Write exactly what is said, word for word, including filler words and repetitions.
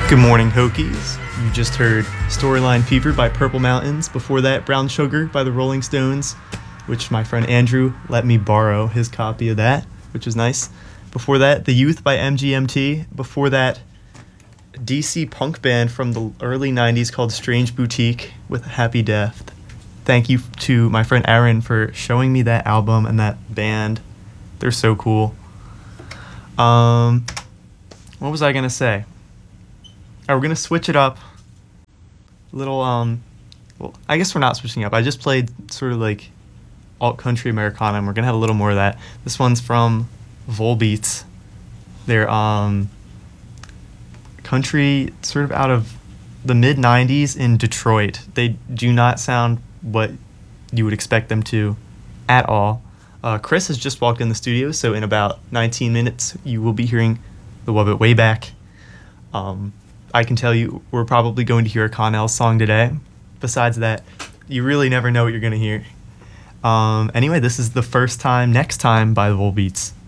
Good morning, Hokies. You just heard Storyline Fever by Purple Mountains. Before that, Brown Sugar by the Rolling Stones, which my friend Andrew let me borrow his copy of that, which was nice. Before that, The Youth by M G M T. Before that, D C punk band from the early nineties called Strange Boutique with Happy Death. Thank you to my friend Aaron for showing me that album and that band. They're so cool. Um, what was I gonna say? Oh, we're gonna switch it up. Little um, well, I guess we're not switching up. I just played sort of like alt country Americana, and we're gonna have a little more of that. This one's from Volbeats. They're um, country sort of out of the mid nineties in Detroit. They do not sound what you would expect them to at all. Uh, Chris has just walked in the studio, so in about nineteen minutes, you will be hearing the Wubbit Way Back. Um, I can tell you we're probably going to hear a Connell song today. Besides that, you really never know what you're going to hear. Um, anyway, this is The First Time, Next Time by the Volbeats.